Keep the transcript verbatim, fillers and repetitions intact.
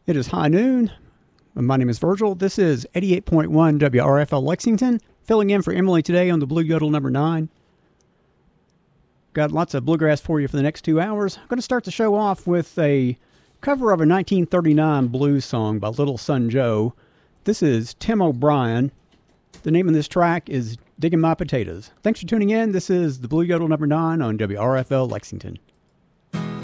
It is high noon. My name is Virgil. This is eighty-eight point one W R F L Lexington, filling in for Emily today on the Blue Yodel number nine. Got lots of bluegrass for you for the next two hours. I'm going to start the show off with a cover of a nineteen thirty-nine blues song by Little Son Joe. This is Tim O'Brien. The name of this track is Digging My Potatoes. Thanks for tuning in. This is the Blue Yodel number nine on W R F L Lexington.